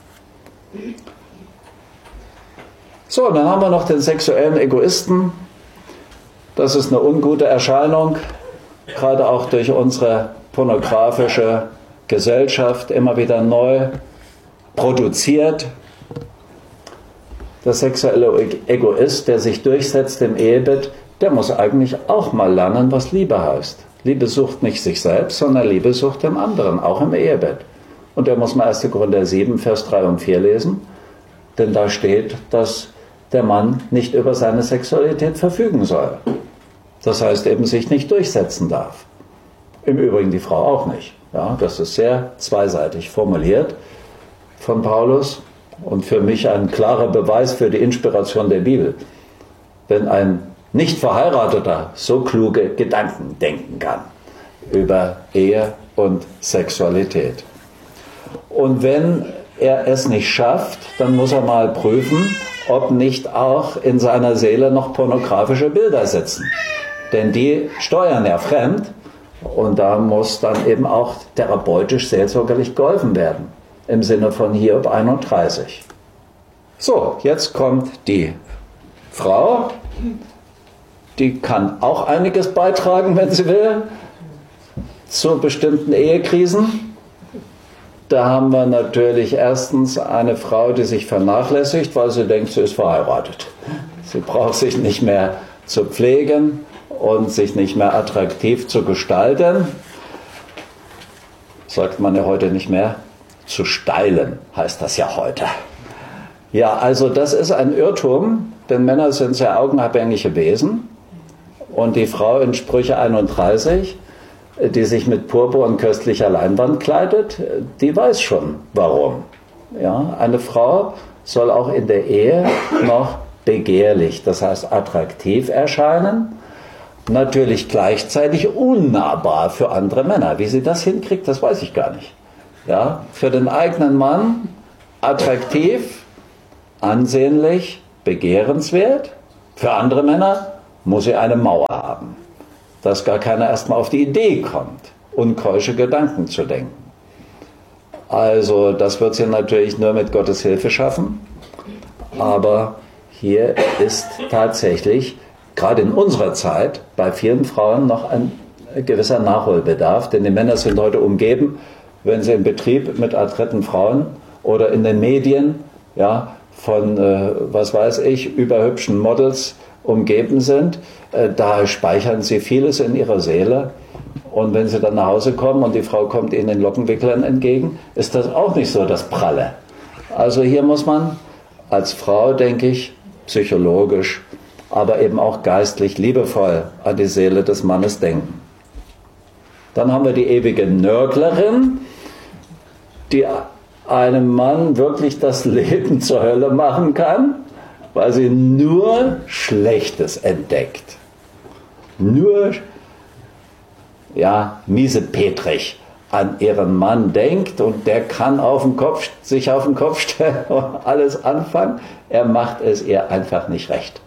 So, und dann haben wir noch den sexuellen Egoisten. Das ist eine ungute Erscheinung, gerade auch durch unsere pornografische Gesellschaft immer wieder neu produziert. Der sexuelle Egoist, der sich durchsetzt im Ehebett, der muss eigentlich auch mal lernen, was Liebe heißt. Liebe sucht nicht sich selbst, sondern Liebe sucht dem anderen, auch im Ehebett. Und der muss mal 1. Korinther 7, Vers 3 und 4 lesen, denn da steht, dass der Mann nicht über seine Sexualität verfügen soll. Das heißt eben, sich nicht durchsetzen darf. Im Übrigen die Frau auch nicht. Ja, das ist sehr zweiseitig formuliert von Paulus und für mich ein klarer Beweis für die Inspiration der Bibel. Wenn ein Nicht-Verheirateter so kluge Gedanken denken kann über Ehe und Sexualität. Und wenn er es nicht schafft, dann muss er mal prüfen, ob nicht auch in seiner Seele noch pornografische Bilder sitzen. Denn die steuern ja fremd und da muss dann eben auch therapeutisch seelsorgerlich geholfen werden. Im Sinne von Hiob 31. So, jetzt kommt die Frau. Die kann auch einiges beitragen, wenn sie will, zu bestimmten Ehekrisen. Da haben wir natürlich erstens eine Frau, die sich vernachlässigt, weil sie denkt, sie ist verheiratet. Sie braucht sich nicht mehr zu pflegen und sich nicht mehr attraktiv zu gestalten. Sagt man ja heute nicht mehr. Zu steilen heißt das ja heute. Ja, also das ist ein Irrtum, denn Männer sind sehr augenabhängige Wesen. Und die Frau in Sprüche 31, die sich mit Purpur und köstlicher Leinwand kleidet, die weiß schon, warum. Ja, eine Frau soll auch in der Ehe noch begehrlich, das heißt attraktiv erscheinen, natürlich gleichzeitig unnahbar für andere Männer. Wie sie das hinkriegt, das weiß ich gar nicht. Ja, für den eigenen Mann attraktiv, ansehnlich, begehrenswert. Für andere Männer muss sie eine Mauer haben, dass gar keiner erstmal auf die Idee kommt, unkeusche Gedanken zu denken. Also das wird sie natürlich nur mit Gottes Hilfe schaffen, aber hier ist tatsächlich, gerade in unserer Zeit, bei vielen Frauen noch ein gewisser Nachholbedarf, denn die Männer sind heute umgeben, wenn sie im Betrieb mit adretten Frauen oder in den Medien ja, von, was weiß ich, überhübschen Models umgeben sind, da speichern sie vieles in ihrer Seele. Und wenn sie dann nach Hause kommen und die Frau kommt ihnen in Lockenwicklern entgegen, ist das auch nicht so das Pralle. Also hier muss man als Frau, denke ich, psychologisch, aber eben auch geistlich liebevoll an die Seele des Mannes denken. Dann haben wir die ewige Nörglerin, die einem Mann wirklich das Leben zur Hölle machen kann, weil sie nur Schlechtes entdeckt. Nur, ja, miesepetrig an ihren Mann denkt und der kann sich auf den Kopf stellen und alles anfangen. Er macht es ihr einfach nicht recht.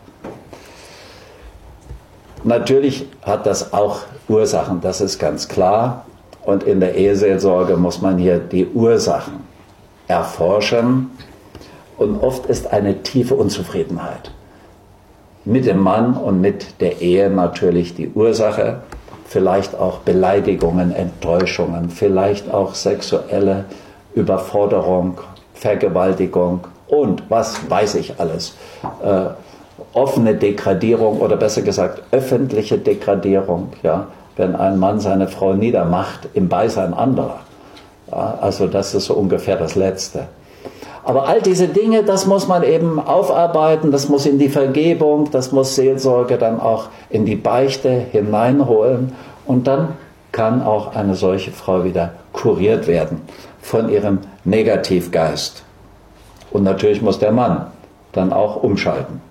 Natürlich hat das auch Ursachen, das ist ganz klar. Und in der Eheseelsorge muss man hier die Ursachen erforschen. Und oft ist eine tiefe Unzufriedenheit mit dem Mann und mit der Ehe natürlich die Ursache. Vielleicht auch Beleidigungen, Enttäuschungen, vielleicht auch sexuelle Überforderung, Vergewaltigung und was weiß ich alles. Offene Degradierung oder besser gesagt öffentliche Degradierung, ja, wenn ein Mann seine Frau niedermacht im Beisein anderer. Ja, also das ist so ungefähr das Letzte. Aber all diese Dinge, das muss man eben aufarbeiten, das muss in die Vergebung, das muss Seelsorge dann auch in die Beichte hineinholen. Und dann kann auch eine solche Frau wieder kuriert werden von ihrem Negativgeist. Und natürlich muss der Mann dann auch umschalten.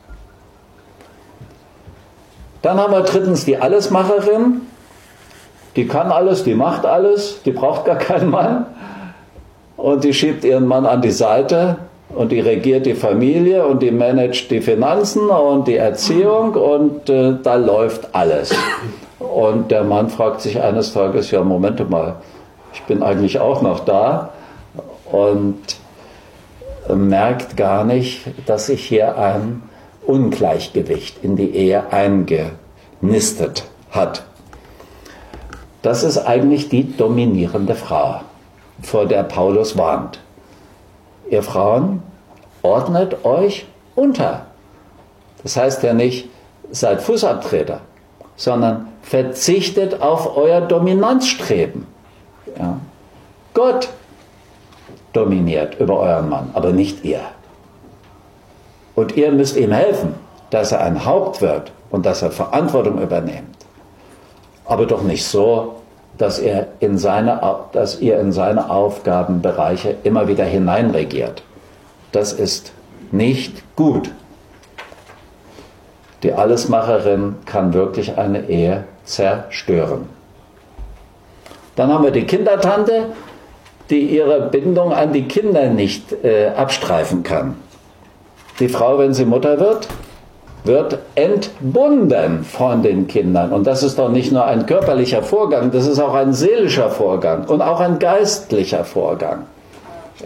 Dann haben wir drittens die Allesmacherin. Die kann alles, die macht alles, die braucht gar keinen Mann. Und die schiebt ihren Mann an die Seite und die regiert die Familie und die managt die Finanzen und die Erziehung und da läuft alles. Und der Mann fragt sich eines Tages, ja, Moment mal, ich bin eigentlich auch noch da und merkt gar nicht, dass sich hier ein Ungleichgewicht in die Ehe eingenistet hat. Das ist eigentlich die dominierende Frau, vor der Paulus warnt. Ihr Frauen, ordnet euch unter. Das heißt ja nicht, seid Fußabtreter, sondern verzichtet auf euer Dominanzstreben. Ja. Gott dominiert über euren Mann, aber nicht ihr. Und ihr müsst ihm helfen, dass er ein Haupt wird und dass er Verantwortung übernimmt. Aber doch nicht so, dass ihr in seine Aufgabenbereiche immer wieder hineinregiert. Das ist nicht gut. Die Allesmacherin kann wirklich eine Ehe zerstören. Dann haben wir die Kindertante, die ihre Bindung an die Kinder nicht abstreifen kann. Die Frau, wenn sie Mutter wird entbunden von den Kindern. Und das ist doch nicht nur ein körperlicher Vorgang, das ist auch ein seelischer Vorgang und auch ein geistlicher Vorgang. Ja.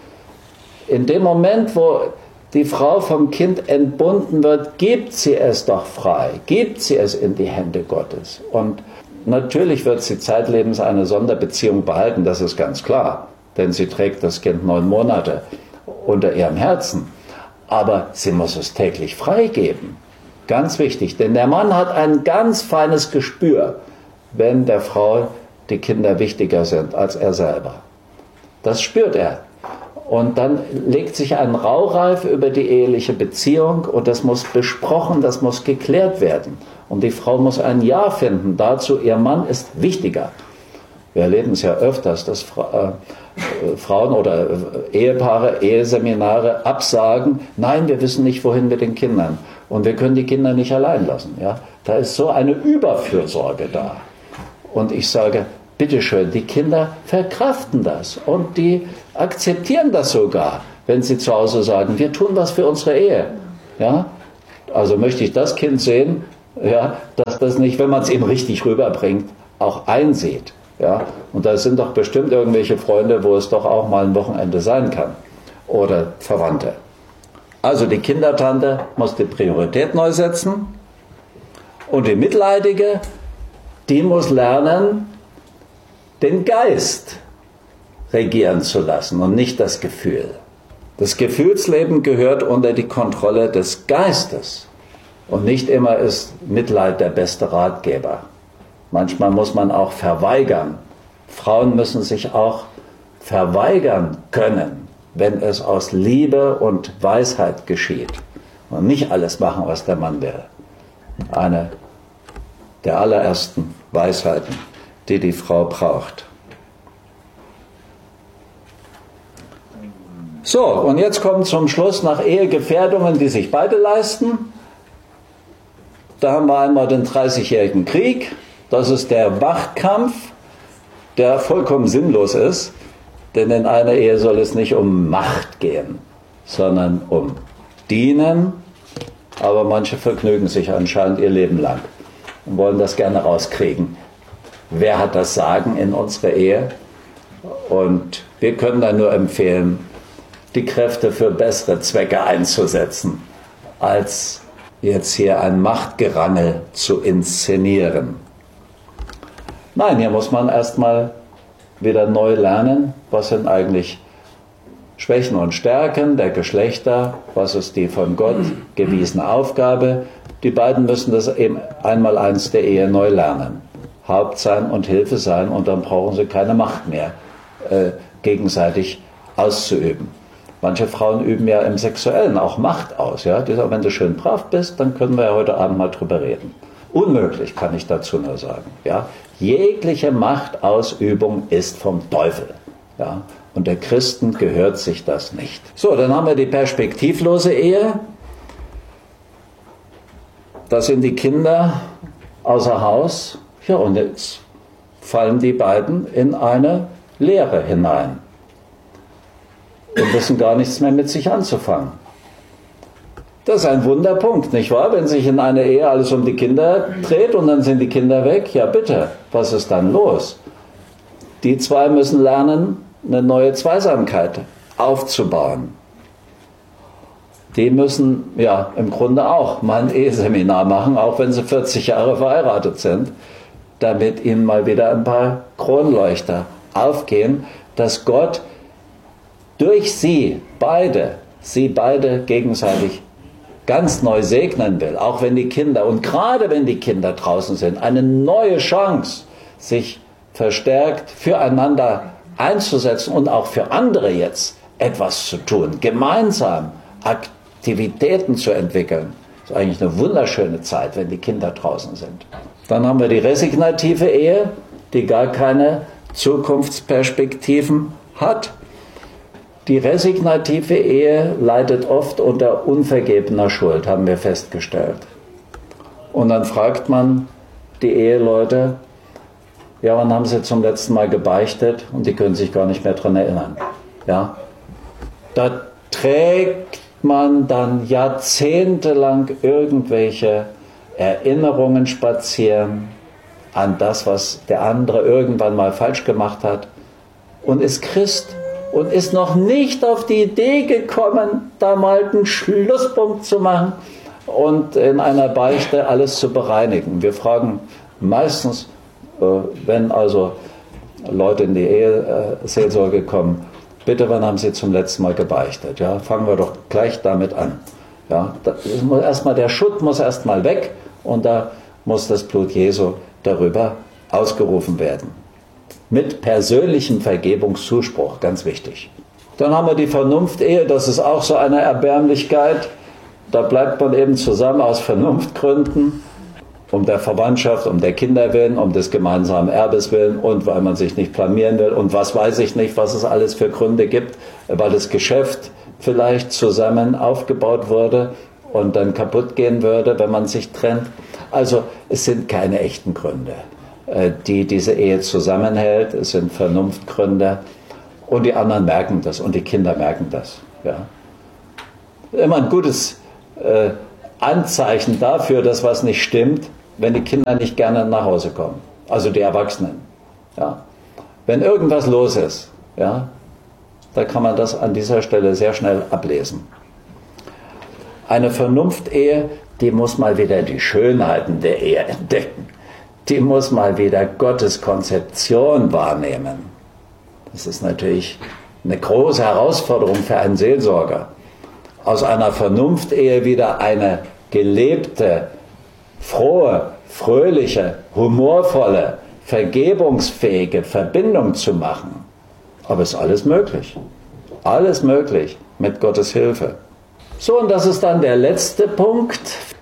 In dem Moment, wo die Frau vom Kind entbunden wird, gibt sie es doch frei, gibt sie es in die Hände Gottes. Und natürlich wird sie zeitlebens eine Sonderbeziehung behalten, das ist ganz klar, denn sie trägt das Kind 9 Monate unter ihrem Herzen. Aber sie muss es täglich freigeben. Ganz wichtig, denn der Mann hat ein ganz feines Gespür, wenn der Frau die Kinder wichtiger sind als er selber. Das spürt er. Und dann legt sich ein Raureif über die eheliche Beziehung und das muss besprochen, das muss geklärt werden. Und die Frau muss ein Ja finden dazu, ihr Mann ist wichtiger. Wir erleben es ja öfters, dass Frauen oder Ehepaare, Eheseminare absagen, nein, wir wissen nicht, wohin mit den Kindern. Und wir können die Kinder nicht allein lassen. Ja? Da ist so eine Überfürsorge da. Und ich sage, bitteschön, die Kinder verkraften das und die akzeptieren das sogar, wenn sie zu Hause sagen, wir tun was für unsere Ehe. Ja? Also möchte ich das Kind sehen, ja, dass das nicht, wenn man es ihm richtig rüberbringt, auch einsieht. Ja? Und da sind doch bestimmt irgendwelche Freunde, wo es doch auch mal ein Wochenende sein kann. Oder Verwandte. Also die Kindertante muss die Priorität neu setzen. Und die Mitleidige, die muss lernen, den Geist regieren zu lassen und nicht das Gefühl. Das Gefühlsleben gehört unter die Kontrolle des Geistes. Und nicht immer ist Mitleid der beste Ratgeber. Manchmal muss man auch verweigern. Frauen müssen sich auch verweigern können, wenn es aus Liebe und Weisheit geschieht. Und nicht alles machen, was der Mann will. Eine der allerersten Weisheiten, die die Frau braucht. So, und jetzt kommt zum Schluss nach Ehegefährdungen, die sich beide leisten. Da haben wir einmal den 30-jährigen Krieg. Das ist der Machtkampf, der vollkommen sinnlos ist. Denn in einer Ehe soll es nicht um Macht gehen, sondern um Dienen. Aber manche vergnügen sich anscheinend ihr Leben lang und wollen das gerne rauskriegen. Wer hat das Sagen in unserer Ehe? Und wir können da nur empfehlen, die Kräfte für bessere Zwecke einzusetzen, als jetzt hier ein Machtgerangel zu inszenieren. Nein, hier muss man erstmal wieder neu lernen, was sind eigentlich Schwächen und Stärken der Geschlechter, was ist die von Gott gewiesene Aufgabe. Die beiden müssen das eben einmal eins der Ehe neu lernen. Haupt sein und Hilfe sein, und dann brauchen sie keine Macht mehr gegenseitig auszuüben. Manche Frauen üben ja im Sexuellen auch Macht aus. Ja? Die sagen, wenn du schön brav bist, dann können wir ja heute Abend mal drüber reden. Unmöglich, kann ich dazu nur sagen. Ja? Jegliche Machtausübung ist vom Teufel. Ja? Und der Christen gehört sich das nicht. So, dann haben wir die perspektivlose Ehe. Da sind die Kinder außer Haus. Ja, und jetzt fallen die beiden in eine Leere hinein und wissen gar nichts mehr mit sich anzufangen. Das ist ein Wunderpunkt, nicht wahr? Wenn sich in einer Ehe alles um die Kinder dreht und dann sind die Kinder weg, ja bitte, was ist dann los? Die zwei müssen lernen, eine neue Zweisamkeit aufzubauen. Die müssen ja im Grunde auch mal ein Eheseminar machen, auch wenn sie 40 Jahre verheiratet sind, damit ihnen mal wieder ein paar Kronleuchter aufgehen, dass Gott durch sie beide gegenseitig ganz neu segnen will, auch wenn die Kinder, und gerade wenn die Kinder draußen sind, eine neue Chance, sich verstärkt füreinander einzusetzen und auch für andere jetzt etwas zu tun, gemeinsam Aktivitäten zu entwickeln. Das ist eigentlich eine wunderschöne Zeit, wenn die Kinder draußen sind. Dann haben wir die resignative Ehe, die gar keine Zukunftsperspektiven hat. Die resignative Ehe leidet oft unter unvergebener Schuld, haben wir festgestellt. Und dann fragt man die Eheleute, ja, wann haben sie zum letzten Mal gebeichtet? Und die können sich gar nicht mehr daran erinnern. Ja? Da trägt man dann jahrzehntelang irgendwelche Erinnerungen spazieren an das, was der andere irgendwann mal falsch gemacht hat, und ist Christ und ist noch nicht auf die Idee gekommen, da mal einen Schlusspunkt zu machen und in einer Beichte alles zu bereinigen. Wir fragen meistens, wenn also Leute in die Eheseelsorge kommen, bitte, wann haben Sie zum letzten Mal gebeichtet? Ja, fangen wir doch gleich damit an. Ja, der Schutt muss erstmal weg und da muss das Blut Jesu darüber ausgerufen werden. Mit persönlichem Vergebungszuspruch, ganz wichtig. Dann haben wir die Vernunftehe, das ist auch so eine Erbärmlichkeit. Da bleibt man eben zusammen aus Vernunftgründen, um der Verwandtschaft, um der Kinder willen, um des gemeinsamen Erbes willen und weil man sich nicht blamieren will und was weiß ich nicht, was es alles für Gründe gibt, weil das Geschäft vielleicht zusammen aufgebaut wurde und dann kaputt gehen würde, wenn man sich trennt. Also es sind keine echten Gründe, die diese Ehe zusammenhält. Es sind Vernunftgründe und die anderen merken das und die Kinder merken das. Ja. Immer ein gutes Anzeichen dafür, dass was nicht stimmt, wenn die Kinder nicht gerne nach Hause kommen, also die Erwachsenen. Ja. Wenn irgendwas los ist, ja, da kann man das an dieser Stelle sehr schnell ablesen. Eine Vernunftehe, die muss mal wieder die Schönheiten der Ehe entdecken. Die muss mal wieder Gottes Konzeption wahrnehmen. Das ist natürlich eine große Herausforderung für einen Seelsorger. Aus einer Vernunftehe wieder eine gelebte, frohe, fröhliche, humorvolle, vergebungsfähige Verbindung zu machen. Aber es ist alles möglich. Alles möglich mit Gottes Hilfe. So, und das ist dann der letzte Punkt.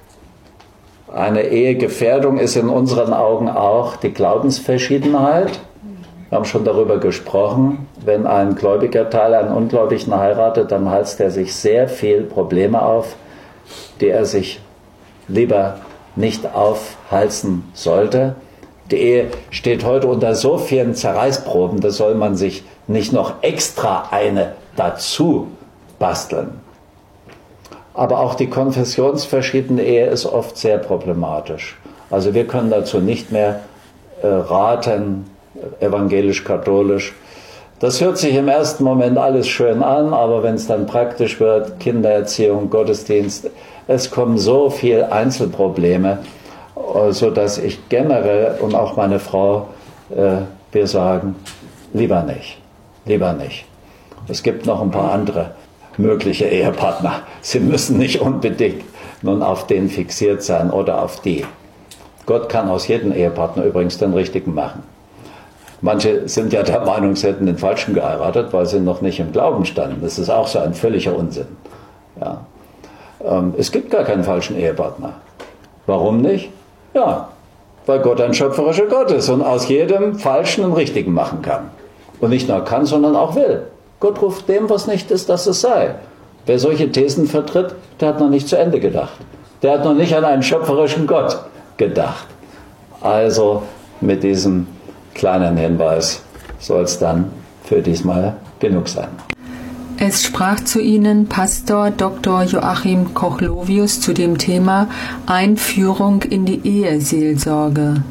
Eine Ehegefährdung ist in unseren Augen auch die Glaubensverschiedenheit. Wir haben schon darüber gesprochen, wenn ein gläubiger Teil einen Ungläubigen heiratet, dann halst er sich sehr viel Probleme auf, die er sich lieber nicht aufhalsen sollte. Die Ehe steht heute unter so vielen Zerreißproben, da soll man sich nicht noch extra eine dazu basteln. Aber auch die konfessionsverschiedene Ehe ist oft sehr problematisch. Also wir können dazu nicht mehr raten, evangelisch-katholisch. Das hört sich im ersten Moment alles schön an, aber wenn es dann praktisch wird, Kindererziehung, Gottesdienst, es kommen so viele Einzelprobleme, sodass ich generell und auch meine Frau, wir sagen, lieber nicht, lieber nicht. Es gibt noch ein paar andere mögliche Ehepartner. Sie müssen nicht unbedingt nun auf den fixiert sein oder auf die. Gott kann aus jedem Ehepartner übrigens den richtigen machen. Manche sind ja der Meinung, sie hätten den Falschen geheiratet, weil sie noch nicht im Glauben standen. Das ist auch so ein völliger Unsinn. Ja. Es gibt gar keinen falschen Ehepartner. Warum nicht? Ja, weil Gott ein schöpferischer Gott ist und aus jedem Falschen einen Richtigen machen kann. Und nicht nur kann, sondern auch will. Gott ruft dem, was nicht ist, dass es sei. Wer solche Thesen vertritt, der hat noch nicht zu Ende gedacht. Der hat noch nicht an einen schöpferischen Gott gedacht. Also mit diesem kleinen Hinweis soll es dann für diesmal genug sein. Es sprach zu Ihnen Pastor Dr. Joachim Kochlovius zu dem Thema Einführung in die Eheseelsorge.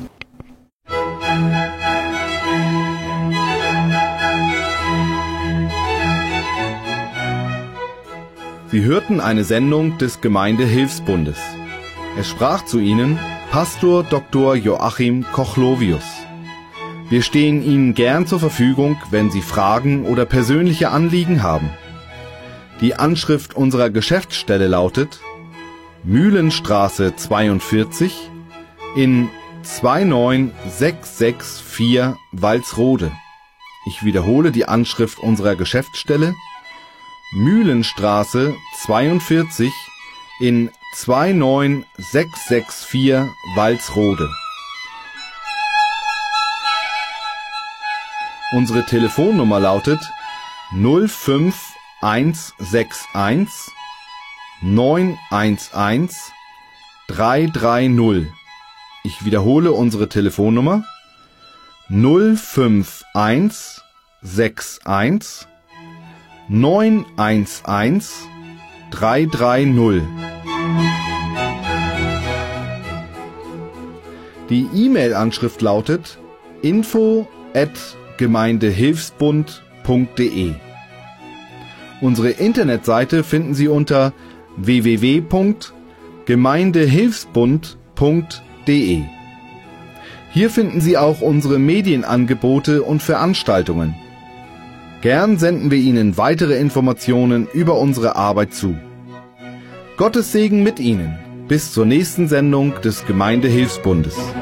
Sie hörten eine Sendung des Gemeindehilfsbundes. Es sprach zu Ihnen Pastor Dr. Joachim Kochlovius. Wir stehen Ihnen gern zur Verfügung, wenn Sie Fragen oder persönliche Anliegen haben. Die Anschrift unserer Geschäftsstelle lautet Mühlenstraße 42 in 29664 Walsrode. Ich wiederhole die Anschrift unserer Geschäftsstelle Mühlenstraße 42 in 29664 Walsrode. Unsere Telefonnummer lautet 05161 911 330. Ich wiederhole unsere Telefonnummer 05161 911 330. Die E-Mail-Anschrift lautet info@gemeindehilfsbund.de. Unsere Internetseite finden Sie unter www.gemeindehilfsbund.de. Hier finden Sie auch unsere Medienangebote und Veranstaltungen. Gern senden wir Ihnen weitere Informationen über unsere Arbeit zu. Gottes Segen mit Ihnen. Bis zur nächsten Sendung des Gemeindehilfsbundes.